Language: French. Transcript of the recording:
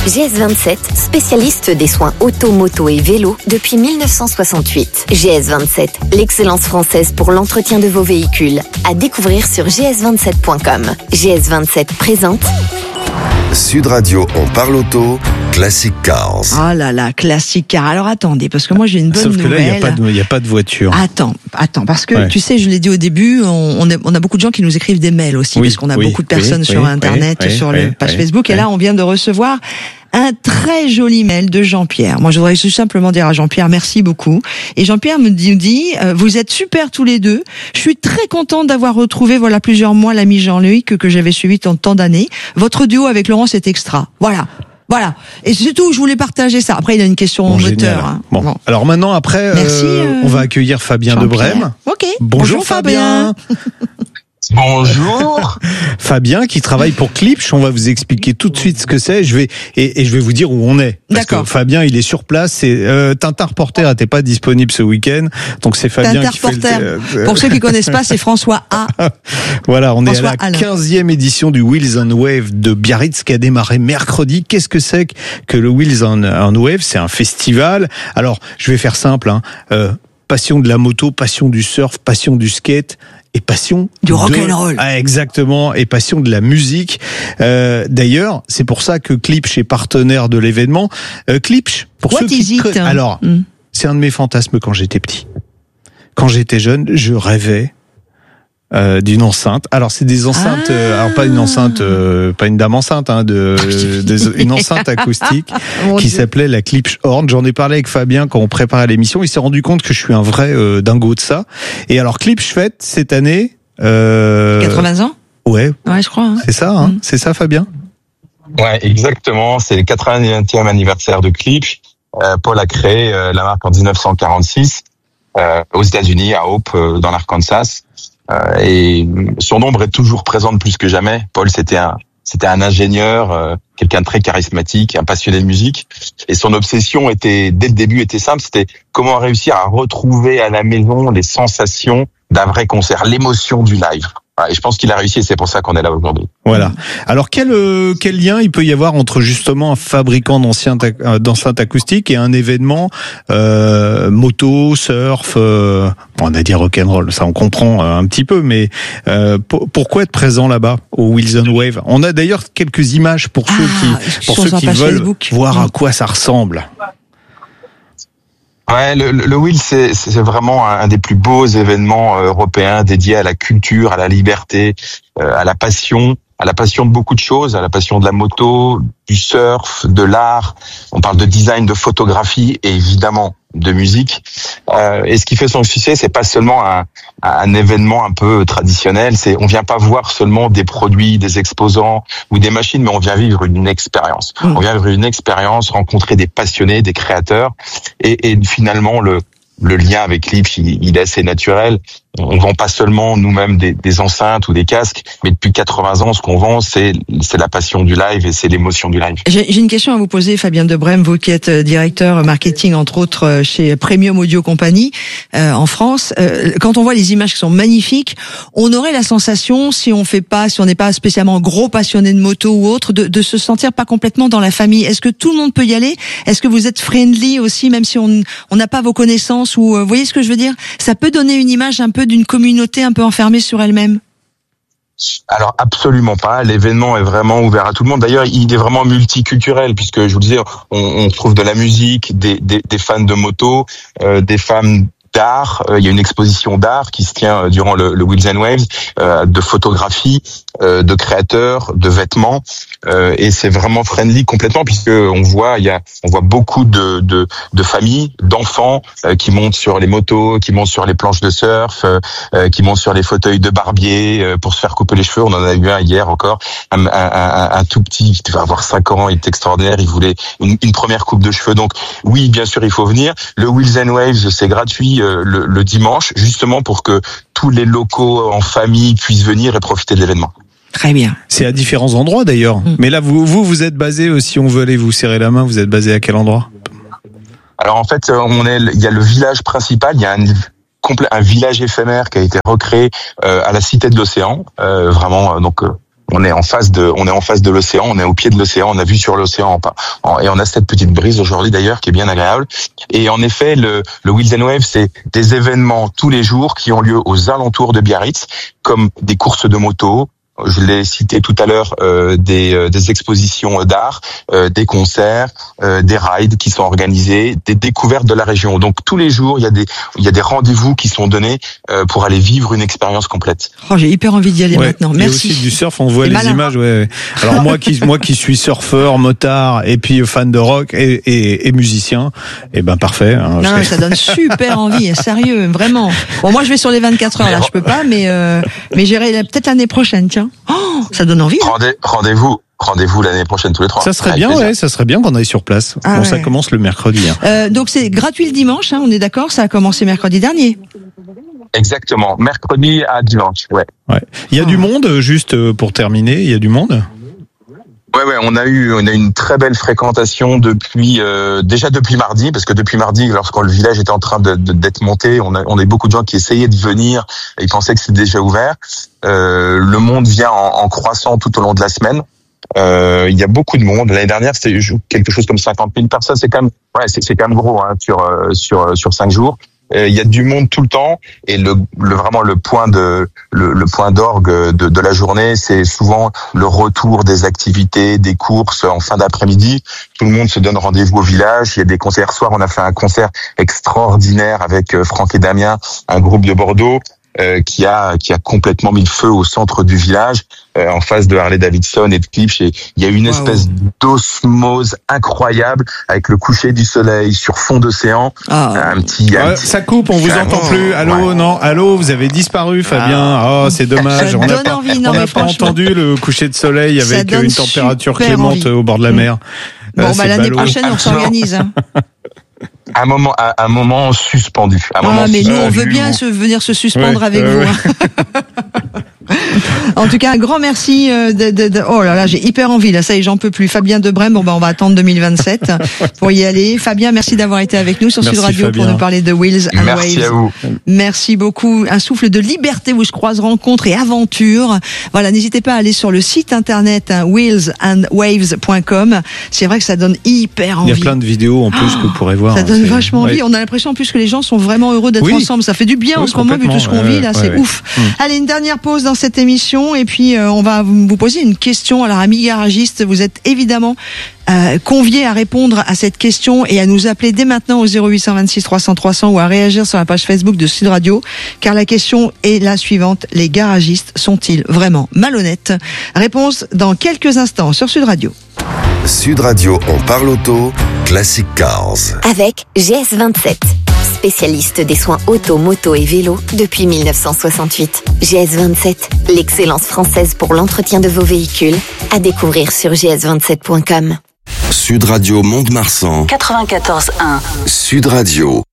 GS27, spécialiste des soins auto, moto et vélo depuis 1968. GS27, l'excellence française pour l'entretien de vos véhicules. À découvrir sur gs27.com. GS27 présente... Sud Radio, on parle auto, Classic Cars. Oh là là, Classic Cars. Alors attendez, parce que moi j'ai une bonne nouvelle. Sauf que là, il n'y a pas de voiture. Attends, parce que tu sais, je l'ai dit au début, on a beaucoup de gens qui nous écrivent des mails aussi, parce qu'on a beaucoup de personnes sur Internet, sur la page Facebook, et là on vient de recevoir un très joli mail de Jean-Pierre. Moi, je voudrais tout simplement dire à Jean-Pierre, merci beaucoup. Et Jean-Pierre me dit, vous êtes super tous les deux. Je suis très contente d'avoir retrouvé, voilà, plusieurs mois, l'ami Jean-Louis que j'avais suivi tant d'années. Votre duo avec Laurent, c'est extra. Voilà. Et c'est tout, je voulais partager ça. Après, il a une question moteur. Hein. Bon. Alors maintenant, après, on va accueillir Fabien de Brême. Ok. Bonjour Fabien. Bonjour. Fabien qui travaille pour Klipsch. On va vous expliquer tout de suite ce que c'est. Je vais vous dire où on est. Parce que Fabien, il est sur place. C'est Tintin Reporter n'était pas disponible ce week-end, donc c'est Fabien qui fait. Pour ceux qui connaissent pas, c'est François A. Voilà, on est à la 15e édition du Wheels on Wave de Biarritz qui a démarré mercredi. Qu'est-ce que c'est que le Wheels on Wave? C'est un festival. Alors, je vais faire simple. Passion de la moto, passion du surf, passion du skate. Et passion du rock'n'roll. Exactement, et passion de la musique. D'ailleurs, c'est pour ça que Klipsch est partenaire de l'événement. Klipsch, pour ceux qui alors, c'est un de mes fantasmes quand j'étais petit. Quand j'étais jeune, je rêvais d'une enceinte. Alors c'est des enceintes, alors pas une enceinte, pas une dame enceinte, une enceinte acoustique qui s'appelait la Klipsch Horn. J'en ai parlé avec Fabien quand on préparait l'émission. Il s'est rendu compte que je suis un vrai dingo de ça. Et alors Klipsch fête cette année 80 ans. Ouais, je crois. Hein. C'est ça, c'est ça, Fabien. Ouais, exactement. C'est le 80e anniversaire de Klipsch. Paul a créé la marque en 1946 aux États-Unis, à Hope, dans l'Arkansas. Et son ombre est toujours présente plus que jamais. Paul, c'était un ingénieur, quelqu'un de très charismatique, un passionné de musique. Et son obsession dès le début, était simple. C'était comment réussir à retrouver à la maison les sensations d'un vrai concert, l'émotion du live. Et je pense qu'il a réussi et c'est pour ça qu'on est là aujourd'hui. Voilà. Alors quel lien il peut y avoir entre justement un fabricant d'enceintes acoustiques et un événement moto, surf, on a dit rock'n'roll, ça on comprend un petit peu, mais pourquoi être présent là-bas au Wheels on Wave? On a d'ailleurs quelques images pour ceux qui veulent Facebook. Voir à quoi ça ressemble. Ouais, le Wheels, c'est vraiment un des plus beaux événements européens dédiés à la culture, à la liberté, à la passion de beaucoup de choses, à la passion de la moto, du surf, de l'art. On parle de design, de photographie et évidemment de musique. Et ce qui fait son succès, c'est pas seulement un événement un peu traditionnel. On vient pas voir seulement des produits, des exposants ou des machines, mais on vient vivre une expérience. On vient vivre une expérience, rencontrer des passionnés, des créateurs, et finalement le lien avec Klipsch, il est assez naturel. On vend pas seulement nous-mêmes des enceintes ou des casques, mais depuis 80 ans, ce qu'on vend, c'est la passion du live et c'est l'émotion du live. J'ai une question à vous poser, Fabien de Brême, vous qui êtes directeur marketing, entre autres, chez Premium Audio Company, en France. Quand on voit les images qui sont magnifiques, on aurait la sensation, si on n'est pas spécialement gros passionné de moto ou autre, de se sentir pas complètement dans la famille. Est-ce que tout le monde peut y aller? Est-ce que vous êtes friendly aussi, même si on n'a pas vos connaissances ou, vous voyez ce que je veux dire? Ça peut donner une image un peu d'une communauté un peu enfermée sur elle-même? Alors absolument pas. L'événement est vraiment ouvert à tout le monde. D'ailleurs, il est vraiment multiculturel puisque je vous disais, on trouve de la musique, des fans de moto, des fans d'art. Il y a une exposition d'art qui se tient durant le Wheels and Waves, de photographie, de créateurs, de vêtements, et c'est vraiment friendly complètement puisque on voit beaucoup de familles, d'enfants qui montent sur les motos, qui montent sur les planches de surf, qui montent sur les fauteuils de barbier pour se faire couper les cheveux. On en a eu un hier encore, un tout petit qui devait avoir 5 ans, il est extraordinaire, il voulait une première coupe de cheveux. Donc oui, bien sûr, il faut venir. Le Wheels and Waves, c'est gratuit le dimanche, justement pour que tous les locaux en famille puissent venir et profiter de l'événement. Très bien. C'est à différents endroits d'ailleurs. Mais là, vous êtes basé, si on veut aller vous serrer la main, vous êtes basé à quel endroit? Alors en fait, il y a le village principal, il y a un village éphémère qui a été recréé à la Cité de l'Océan, vraiment. Donc on est en face de l'océan, on est au pied de l'océan, on a vu sur l'océan et on a cette petite brise aujourd'hui d'ailleurs qui est bien agréable. Et en effet, le Wheels and Waves, c'est des événements tous les jours qui ont lieu aux alentours de Biarritz, comme des courses de moto. Je l'ai cité tout à l'heure, des expositions d'art, des concerts, des rides qui sont organisés, des découvertes de la région. Donc tous les jours, il y a des rendez-vous qui sont donnés pour aller vivre une expérience complète. Oh, j'ai hyper envie d'y aller maintenant. Merci. Il y a aussi du surf, on voit les images. Ouais. Alors moi qui suis surfeur, motard et puis fan de rock et musicien, et ben parfait. Hein, non, ça donne super envie, sérieux, vraiment. Bon, moi je vais sur les 24 heures là, je peux pas, mais j'irai peut-être l'année prochaine, tiens. Oh, ça donne envie. Rendez-vous l'année prochaine tous les 3. Ça serait bien, ça serait bien qu'on aille sur place. Ça commence le mercredi. Donc c'est gratuit le dimanche, on est d'accord, ça a commencé mercredi dernier. Exactement, mercredi à dimanche, ouais. Il y a du monde, juste pour terminer, il y a du monde. Ouais, on a eu une très belle fréquentation depuis mardi, parce que depuis mardi, lorsque le village était en train d'être monté, on a eu beaucoup de gens qui essayaient de venir, et ils pensaient que c'était déjà ouvert. Le monde vient en croissant tout au long de la semaine. Il y a beaucoup de monde. L'année dernière, c'était quelque chose comme 50 000 personnes. C'est quand même gros, hein, sur 5 jours. Il y a du monde tout le temps, et vraiment le point d'orgue de la journée, c'est souvent le retour des activités, des courses en fin d'après-midi. Tout le monde se donne rendez-vous au village. Il y a des concerts. Hier soir, on a fait un concert extraordinaire avec Franck et Damien, un groupe de Bordeaux. Qui a complètement mis le feu au centre du village, en face de Harley Davidson et de Klipsch. Et il y a une espèce d'osmose incroyable avec le coucher du soleil sur fond d'océan. Ça coupe, on vous entend plus. Allô, non, allô, vous avez disparu, Fabien. Oh, c'est dommage. On n'a pas entendu le coucher de soleil avec une température clémente au bord de la mer. Bon, l'année prochaine, on s'organise. Un moment suspendu. Mais nous, on veut bien venir se suspendre avec vous. En tout cas, un grand merci oh là là, j'ai hyper envie là, ça y est, j'en peux plus. Fabien Debrem, on va attendre 2027 pour y aller. Fabien, merci d'avoir été avec nous sur Sud Radio pour nous parler de Wheels and Waves. Merci à vous. Merci beaucoup. Un souffle de liberté où je croise rencontres et aventures. Voilà, n'hésitez pas à aller sur le site internet wheelsandwaves.com. C'est vrai que ça donne hyper envie. Il y a plein de vidéos en plus que vous pourrez voir. Ça donne vachement envie. On a l'impression en plus que les gens sont vraiment heureux d'être ensemble. Ça fait du bien en ce moment vu tout ce qu'on vit là, c'est ouf. Allez, une dernière pause dans cette émission et puis on va vous poser une question. Alors amis garagistes, vous êtes évidemment conviés à répondre à cette question et à nous appeler dès maintenant au 0826 300 300 ou à réagir sur la page Facebook de Sud Radio, car la question est la suivante: les garagistes sont-ils vraiment malhonnêtes? Réponse dans quelques instants sur Sud Radio. Sud Radio, on parle auto, Classic Cars. Avec GS27. Spécialiste des soins auto, moto et vélo depuis 1968. GS27, l'excellence française pour l'entretien de vos véhicules. À découvrir sur gs27.com. Sud Radio Mont-de-Marsan 94.1. Sud Radio.